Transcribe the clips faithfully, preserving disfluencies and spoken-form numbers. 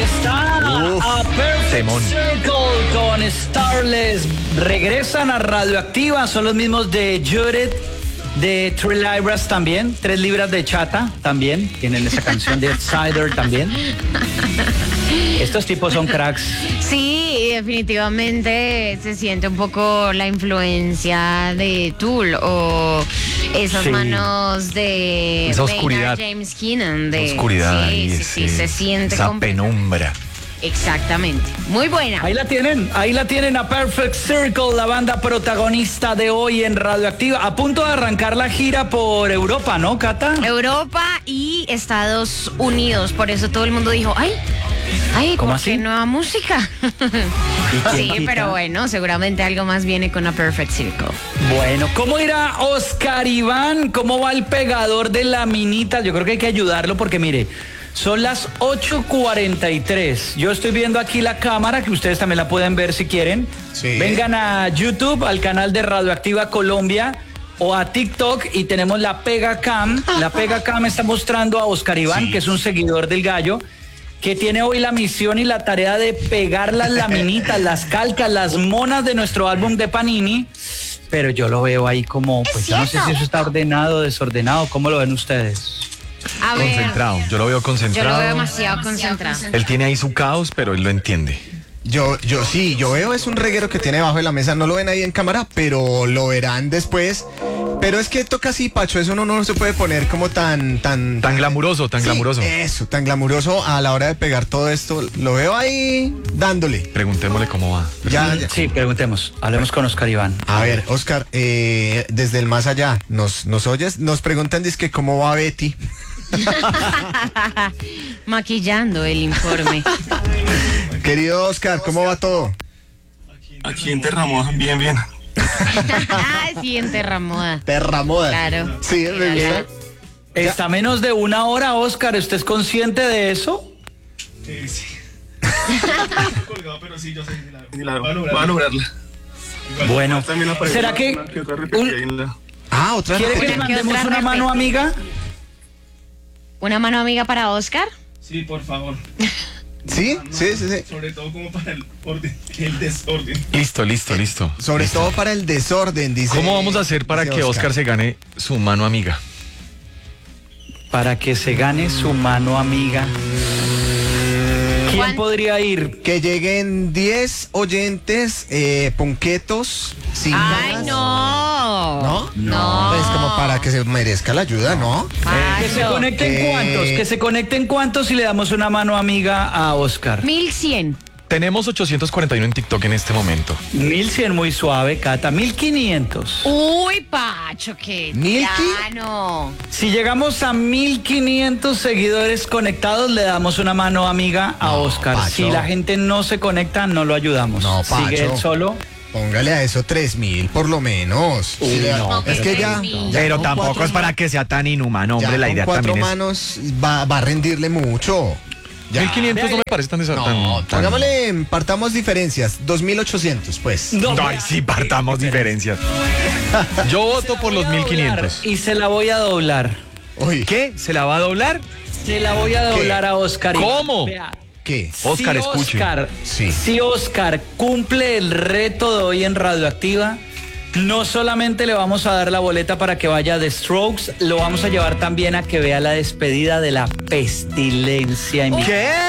está Uf, a Perfect temón. Circle con Starless. Regresan a Radioactiva, son los mismos de Judith, de Three Libras también, Tres Libras de Chata también, tienen esa canción de Outsider también. Estos tipos son cracks. Sí, definitivamente se siente un poco la influencia de Tool o esas Sí. manos de Esa Maynard oscuridad. James Keenan. De, Esa oscuridad sí, ahí, sí, sí, ese- se siente esa completa- penumbra. Exactamente. Muy buena. Ahí la tienen, ahí la tienen a Perfect Circle, la banda protagonista de hoy en Radioactiva. A punto de arrancar la gira por Europa, ¿no, Cata? Europa y Estados Unidos. Por eso todo el mundo dijo, ay, ay, ¿Cómo ¿por así? qué nueva música? Sí, quita? pero bueno, seguramente algo más viene con A Perfect Circle. Bueno, ¿cómo irá Oscar Iván? ¿Cómo va el pegador de laminitas? Yo creo que hay que ayudarlo porque mire, son las ocho cuarenta y tres. Yo estoy viendo aquí la cámara, que ustedes también la pueden ver si quieren. Sí. Vengan a YouTube, al canal de Radioactiva Colombia o a TikTok y tenemos la Pega Cam. La Pega Cam está mostrando a Oscar Iván, Sí. que es un seguidor del Gallo, que tiene hoy la misión y la tarea de pegar las laminitas, las calcas, las monas de nuestro álbum de Panini. Pero yo lo veo ahí como, pues yo no sé cierto. si eso está ordenado o desordenado. ¿Cómo lo ven ustedes? A ver, Concentrado. Yo lo veo yo concentrado. lo veo demasiado concentrado. Él tiene ahí su caos, pero él lo entiende. Yo, yo sí, yo veo es un reguero que tiene debajo de la mesa, no lo ven ahí en cámara, pero lo verán después. Pero es que toca así, Pacho, eso uno no se puede poner como tan, tan... Tan glamuroso, tan Sí, glamuroso. Eso, tan glamuroso a la hora de pegar todo esto. Lo veo ahí dándole. Preguntémosle cómo va. Ya, ya. Sí, preguntemos. Hablemos con Oscar Iván. A ver, Oscar, eh, desde el más allá, ¿nos, nos oyes? Nos preguntan, dizque, ¿cómo va Betty? Maquillando el informe. Querido Oscar, ¿cómo va todo? Aquí en Terramoja, bien, bien. Ah, sí, en Terramoda. Perra moda. Claro. Sí, es verdad. Está menos de una hora, Oscar. ¿Usted es consciente de eso? Sí, sí. Colgado, pero sí, yo sé. Va a lograrla. Va a lograrla. Bueno, También aparece ¿será una- que una otra repetida ahí en la- Ah, otra quiere que le vez. ¿Qué mandemos otra una mano repetida? amiga? ¿Una mano amiga para Oscar? Sí, por favor. ¿Sí? Sí, sí, sí. Sobre todo como para el orden, el desorden. Listo, listo, listo. Sobre Listo. todo para el desorden, dice. ¿Cómo vamos a hacer para dice que Oscar se gane su mano amiga? Para que se gane su mano amiga. ¿Quién Juan. podría ir? Que lleguen diez oyentes eh, punquetos sin Ay, ganas. no. ¿No? No. Pues como para que se merezca la ayuda, ¿no? Ay, Que se no. conecten ¿Qué? cuántos, que se conecten cuántos y le damos una mano amiga a Oscar. mil cien. Tenemos ochocientos cuarenta y uno en TikTok en este momento. Mil cien muy suave, Cata. Mil quinientos. Uy, Pacho, qué ¿Mil no. Si llegamos a mil quinientos seguidores conectados, le damos una mano amiga a Oscar. Pacho. Si la gente no se conecta, no lo ayudamos. No, Pacho. Sigue él solo. Póngale a eso tres mil por lo menos. Uy, Sí, le- no, es que ya. tres mil. ya Pero con tampoco cuatro es para ma- que sea tan inhumano, ya hombre. La con idea cuatro también es. manos va, va a rendirle mucho. Ya. mil quinientos no me parece tan desa- No, tan- tan- pongámosle, partamos diferencias. dos mil ochocientos, pues. No, Ay, sí, partamos diferencias. Yo voto por los voy a mil quinientos. doblar Y se la voy a doblar. Uy, ¿Qué? ¿Se la va a doblar? Se la voy a doblar a Oscar. Iván. ¿Cómo? Vea, ¿qué? Oscar, si escuche. Oscar, Sí. Si Oscar cumple el reto de hoy en Radioactiva, no solamente le vamos a dar la boleta para que vaya a The Strokes, lo vamos a llevar también a que vea la despedida de la pestilencia en mi-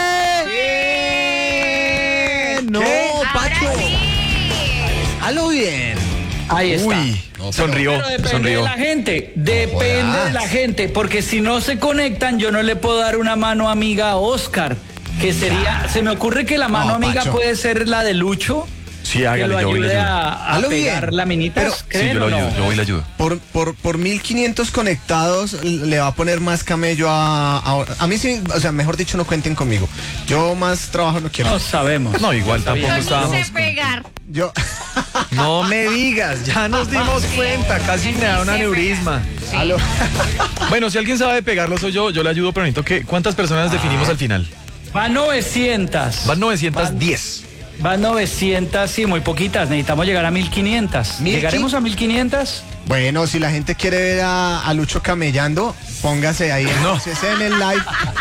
¿Qué? No, Pacho. Halo bien. Ahí está. Uy, No, pero- sonrió, Pero depende sonrió. de la gente, depende jodas. de la gente, porque si no se conectan, yo no le puedo dar una mano amiga a Oscar, que sería, se me ocurre que la mano No, amiga Pacho. puede ser la de Lucho, Sí, que hágale, lo yo voy y le ayude ayudo. a, a Hazlo pegar bien. laminitas, Pero- Sí, ¿creen yo lo o no? ayudo, yo voy y le ayudo. Por, por, por mil quinientos conectados le va a poner más camello a, a... A mí sí, o sea, mejor dicho, no cuenten conmigo. Yo más trabajo no quiero. No sabemos. No, igual Está bien. tampoco Yo no estábamos. sé pegar. Yo... No me digas, ya nos dimos cuenta, casi me da un aneurisma. Aló. Bueno, si alguien sabe pegarlo soy yo, yo le ayudo, pero necesito que... ¿Cuántas personas definimos al final? Van novecientas. Van novecientos diez. Van novecientas, sí, muy poquitas. Necesitamos llegar a mil quinientas. ¿Mil ¿Llegaremos qui- a mil quinientas? Bueno, si la gente quiere ver a, a Lucho camellando, póngase ahí en, No. si es en el live.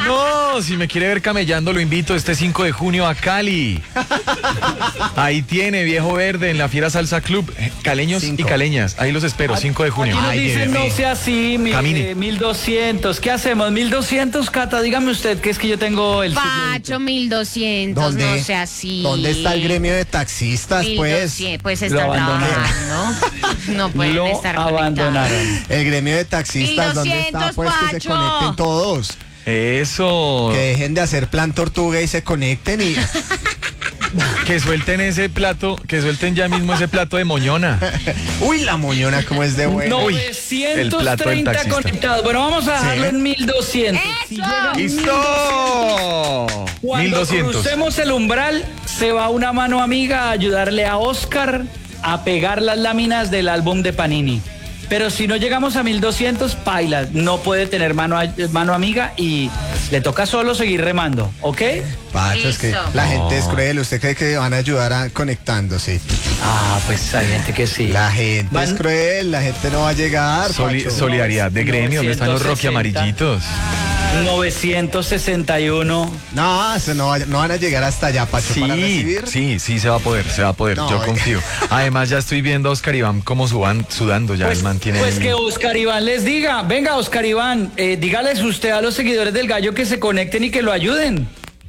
No, si me quiere ver camellando, lo invito este cinco de junio a Cali. Ahí tiene, Viejo Verde, en la Fiera Salsa Club. Caleños Cinco. y caleñas. Ahí los espero, cinco de junio. Aquí nos Ay, dicen, bebé. no sea así, mi- Camine. eh, mil doscientos. ¿Qué hacemos? mil doscientos, Cata, dígame usted, que es que yo tengo el... Pacho, mil doscientos, ¿Dónde? no sea así. ¿Dónde está el gremio de taxistas, pues? mil doscientos, pues está Lo abandonaron. trabajando. No pueden Lo estar abandonaron. conectados. El gremio de taxistas, ¿dónde está? mil doscientos, Pues que se Pacho. conecten todos. Eso. Que dejen de hacer plan tortuga y se conecten y... Que suelten ese plato, que suelten ya mismo ese plato de moñona. Uy, la moñona como es de buena. Uy, el plato del novecientos treinta taxista. conectados. Bueno, vamos a dejarlo Sí. en mil doscientos. Si ¡Eso! llega ¡Listo! Cuando mil doscientos. crucemos el umbral, se va una mano amiga a ayudarle a Oscar a pegar las láminas del álbum de Panini. Pero si no llegamos a mil doscientos, paila, no puede tener mano, a- mano amiga y le toca solo seguir remando, ¿ok? Pacho, es que Listo. la gente es cruel. ¿Usted cree que van a ayudar a conectándose? Ah, pues hay gente que sí. La gente Van- es cruel, la gente no va a llegar. Soli- Pacho. solidaridad de gremio, ¿dónde están los Rocky novecientos sesenta. amarillitos? novecientos sesenta y uno. No, eso no, vaya- no van a llegar hasta allá, Pacho, para Sí, recibir. sí, sí se va a poder, se va a poder, No, yo eh. confío. Además ya estoy viendo a Oscar Iván como suban, sudando, ya Pues, él mantiene. pues que Oscar Iván les diga, venga Oscar Iván, eh, dígales usted a los seguidores del Gallo que se conecten y que lo ayuden.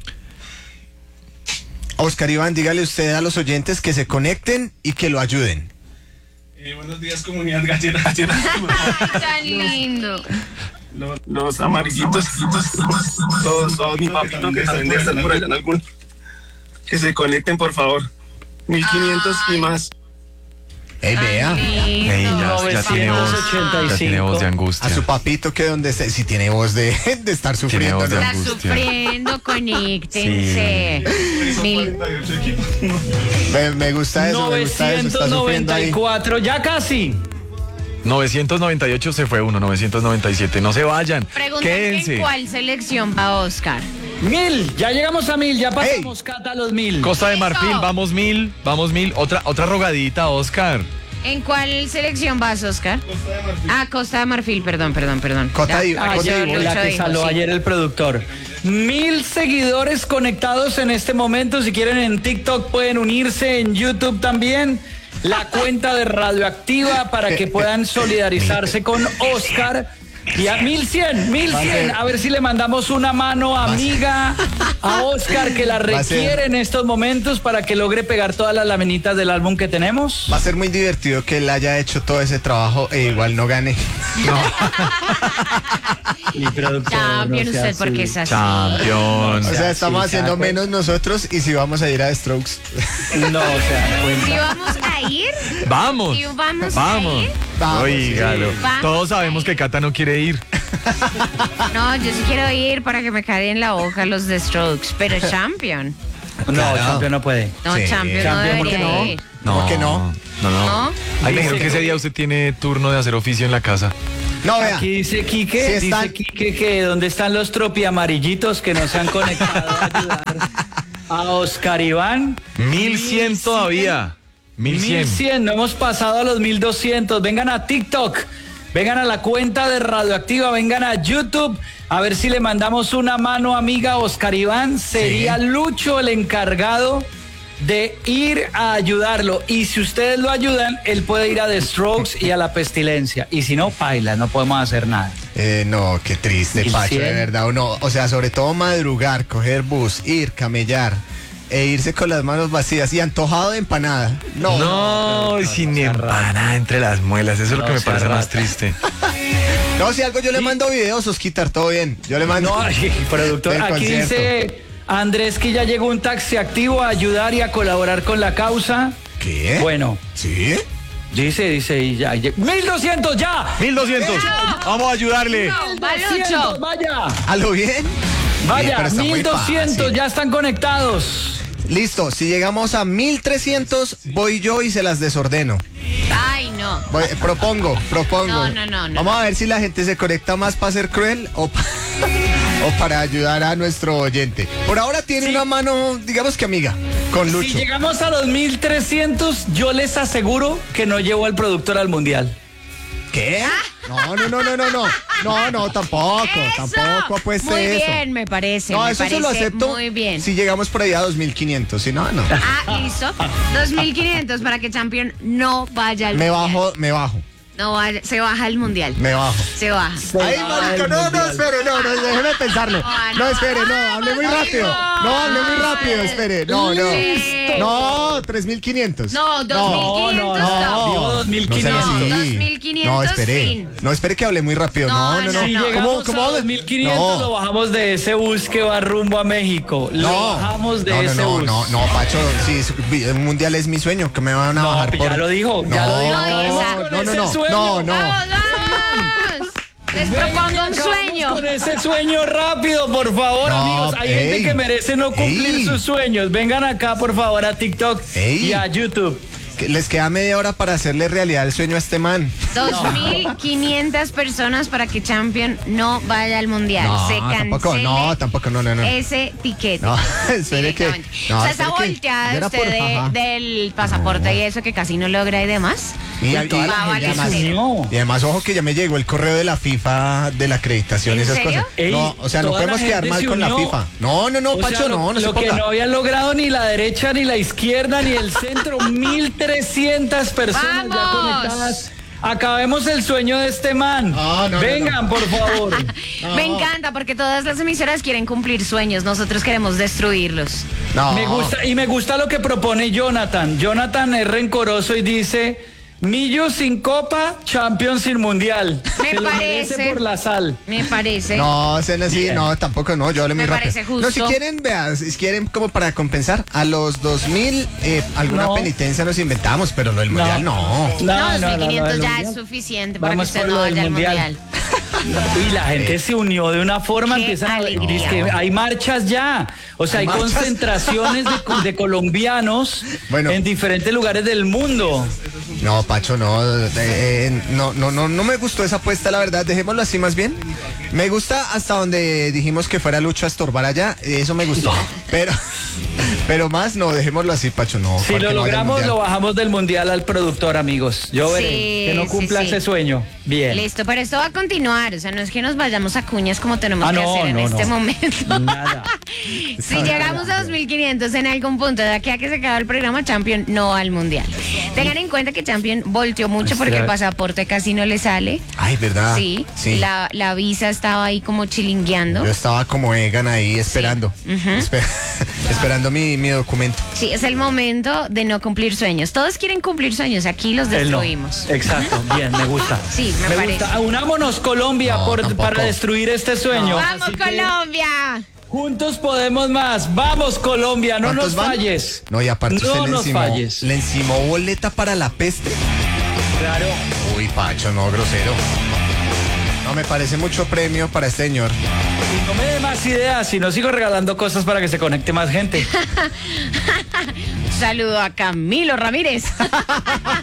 Oscar Iván, dígale usted a los oyentes que se conecten y que lo ayuden. Eh, buenos días, comunidad gallera. gallera. Tan lindo. los, los amarillitos, todos, todos mi papito que también debe estar por allá en algún. Que se conecten, por favor. mil quinientos y más. Ey, vea. Ay, Ey, lindo. ya, ya tiene voz, ya tiene voz de A angustia. su papito que donde esté, si tiene voz de, de estar sufriendo. voz de ¿no? Está angustia. sufriendo, conéctense. Mil- cuarenta y ocho equipos. Me, me gusta eso, me gusta eso. Está sufriendo ahí. novecientos noventa y cuatro, ya casi. novecientos noventa y ocho se fue uno, novecientos noventa y siete. No se vayan. Preguntan que Quédense. en cuál selección va Oscar. Mil, ya llegamos a mil, ya pasamos Cata a los mil. Costa de Eso. Marfil, vamos mil, vamos mil. Otra, otra rogadita, Oscar. ¿En cuál selección vas, Oscar? Ah, Costa de Marfil, perdón, perdón, perdón. Cota Ya, y- ah, Cota yo y- Lucho la que dijo, salió sí. ayer el productor. Mil seguidores conectados en este momento. Si quieren en TikTok pueden unirse, en YouTube también. La cuenta de Radioactiva para que puedan solidarizarse con Oscar. Y a mil cien, mil cien. A ver si le mandamos una mano amiga a Oscar que la Va a ser- requiere en estos momentos para que logre pegar todas las laminitas del álbum que tenemos. Va a ser muy divertido que él haya hecho todo ese trabajo e igual no gane. Mi productor, Champion no sea usted porque así. es así. Champion. O sea, sea, estamos sí, haciendo cada cual. menos nosotros y si vamos a ir a Strokes. No, o sea, cuenta. ¿Sí vamos a ir? Vamos. ¿Sí vamos a Vamos. ir? Vamos, Oígalo. sí. Vamos Todos a sabemos ir. que Cata no quiere ir. No, yo sí quiero ir para que me caigan en la boca los de Strokes, pero Champion. No, Claro. Champion no puede. No, Sí. Champion no Champion, ¿por qué debería no? ir. ¿Por qué no? No, no. ¿No? Ay, me dijeron que ese día usted tiene turno de hacer oficio en la casa. No, vea. Aquí dice Quique, Sí están- dice Quique que dónde están los tropi amarillitos que no se han conectado a ayudar a Oscar Iván. Mil cien todavía. Mil cien. mil cien, no hemos pasado a los mil doscientos. Vengan a TikTok, vengan a la cuenta de Radioactiva, vengan a YouTube. A ver si le mandamos una mano amiga a Oscar Iván. Sería Lucho el encargado de ir a ayudarlo. Y si ustedes lo ayudan, él puede ir a The Strokes y a La Pestilencia. Y si no, paila, no podemos hacer nada. Eh, no, qué triste, Mil Pacho, de cien. verdad. Uno, o sea, sobre todo madrugar, coger bus, ir, camellar e irse con las manos vacías y antojado de empanada. No. No, y sin ni sea rata. empanada entre las muelas. Eso es lo No que me sea parece más rata. triste. No, si algo yo le mando videos, Osquitar, todo bien. Yo le mando. No, ay, productor, del aquí concierto. dice Andrés que ya llegó un taxi activo a ayudar y a colaborar con la causa. ¿Qué? Bueno, ¿Sí? dice, dice, y ya, ya- ¡mil doscientos ya! Mil doscientos. Vamos a ayudarle. Va ¡mil doscientos, Lucho. vaya! ¿A lo bien? Bien, Vaya, pero está muy mil doscientos fácil. ya están conectados. Listo, si llegamos a mil trescientos, voy yo y se las desordeno. Ay, no. Voy- eh, propongo, propongo. No, no, no, no. Vamos a ver si la gente se conecta más para ser cruel o, pa- o para ayudar a nuestro oyente. Por ahora tiene una mano, digamos que amiga, con Si Lucho. llegamos a los mil trescientos, yo les aseguro que no llevo al productor al mundial. ¿Qué? No, no, no, no, no, no. No, no, tampoco, ¡Eso! tampoco pues Muy eso. bien, me parece. No, me eso parece se lo acepto. Muy bien. Si llegamos por ahí a dos mil quinientos, si no, no. Ah, listo. dos mil quinientos para que Champion no vaya al Me mundial. bajo, me bajo, No vaya, se baja el mundial. me bajo. Se baja. Ay, marica, no, no, espere, no, no, déjeme pensarlo. Ah, No, no. espere, no, hable muy rápido. No, hable muy rápido, espere. No, no. Listo. No, tres mil quinientos. No, dos mil quinientos no, no. Digo dos mil No sean quinientos. así. dos mil quinientos, No, espere. fin. No, espere que hable muy rápido. No, no, No, no. no, Si no. llegamos ¿Cómo, a cómo? dos mil quinientos, No. lo bajamos de ese bus que va rumbo a México. Lo No, bajamos de no, no, ese no, bus. no, no, Pacho, sí, su- el mundial es mi sueño, que me van a No, bajar pues por... ya lo dijo, ya no, lo dijo. Vamos no, con no, ese no, sueño. no, no. ¡Vamos, vamos! Les propongo un Acabamos sueño. Con ese sueño rápido, por favor, No, amigos. Hay ey, gente que merece no cumplir ey. sus sueños. Vengan acá, por favor, a TikTok Ey. y a YouTube. Que les queda media hora para hacerle realidad el sueño a este man. dos mil quinientas personas para que Champion no vaya al mundial. No, Se cancele tampoco, no, tampoco, no, no, no. ese tiquete. No, espere que- Directamente. no, o sea, esa espere que- volteada yo de era usted por- de- ajá. del pasaporte y eso que casi no logra y demás. Y, y- toda la Va a y valer además, cero. y además, ojo que ya me llegó el correo de la FIFA de la acreditación y ¿En esas serio? cosas. Ey, no, o sea, no toda la podemos quedar gente mal se con la unió. FIFA. No, no, no, O sea, Pacho, lo, no, no se lo que ponga. no había logrado ni la derecha, ni la izquierda, ni el centro. mil trescientas personas ya ¡Vamos! conectadas. Acabemos el sueño de este man. No, no, no, Vengan, por favor. Me encanta porque todas las emisoras quieren cumplir sueños. Nosotros queremos destruirlos. No. Me gusta, y me gusta lo que propone Jonathan. Jonathan es rencoroso y dice: Millo sin copa, Champions sin mundial. Me Se lo parece. merece por la sal. Me parece. No, sean así, Bien. no, tampoco, no, yo hablé muy Me rápido. parece justo. No, si quieren, vean, si quieren como para compensar, a los dos mil, eh, alguna No. penitencia nos inventamos, pero lo del mundial no. No, dos mil quinientos el ya mundial. es suficiente para Vamos que usted por no lo del vaya al mundial. mundial. Y la gente se unió de una forma, Qué empiezan a alegría. dice que hay marchas ya, o sea, hay, ¿Hay marchas? concentraciones de, co- de colombianos Bueno. en diferentes lugares del mundo. No, Pacho, no, eh, eh, no, no, no, no me gustó esa apuesta, la verdad, dejémoslo así más bien. Me gusta hasta donde dijimos que fuera Lucho a estorbar allá, eso me gustó, pero, pero más no, dejémoslo así, Pacho, no. Si para lo que no vaya al logramos, mundial. lo bajamos del mundial al productor, amigos. Yo veré Sí, que no sí, cumpla sí. ese sueño. Bien. Listo, pero esto va a continuar. O sea, no es que nos vayamos a cuñas como tenemos Ah, que no, hacer en no, este no. momento. Nada. Si llegamos a dos mil quinientos en algún punto de aquí a que se acabe el programa, Champion no va al mundial. Tengan en cuenta que Champion volteó mucho porque el pasaporte casi no le sale. Ay, ¿verdad? Sí, sí. La, la visa estaba ahí como chilingueando. Yo estaba como Egan ahí esperando, Espe- esperando mi, mi documento. Sí, es el momento de no cumplir sueños. Todos quieren cumplir sueños, aquí los Él no. destruimos. Exacto, bien, me gusta. Sí, me parece. gusta. Unámonos, Colombia, No, por- tampoco. para destruir este sueño. ¡Vamos, Así que Colombia! juntos podemos más. Vamos, Colombia, no ¿Cuántos nos van? falles. No, y aparte No usted le nos encimó, falles. le encimó boleta para la peste. Claro. Uy, Pacho, no, grosero. No, me parece mucho premio para este señor. Y no me dé más ideas, si no sigo regalando cosas para que se conecte más gente. Saludo a Camilo Ramírez.